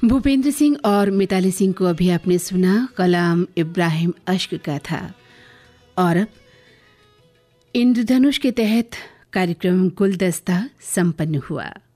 भूपेंद्र सिंह और मिताली सिंह को अभी आपने सुना कलाम इब्राहिम अश्क का था। और अब इंद्रधनुष के तहत कार्यक्रम गुलदस्ता संपन्न हुआ।